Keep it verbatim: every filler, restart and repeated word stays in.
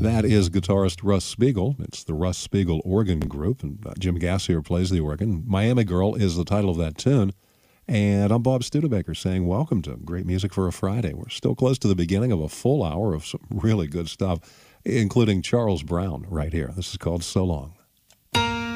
That is guitarist Russ Spiegel. It's the Russ Spiegel Organ Group, and uh, Jim Gassier plays the organ. Miami Girl is the title of that tune. And I'm Bob Studebaker saying welcome to Great Music for a Friday. We're still close to the beginning of a full hour of some really good stuff, including Charles Brown right here. This is called So Long.